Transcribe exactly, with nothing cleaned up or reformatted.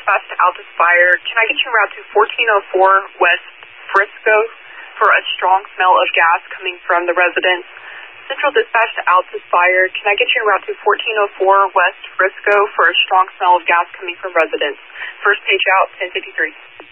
dispatch to Altus Fire. Can I get you en route to fourteen oh four West Frisco for a strong smell of gas coming from the residence? Central dispatch to Altus Fire. Can I get you en route to fourteen oh four West Frisco for a strong smell of gas coming from residence? First page out, ten fifty-three.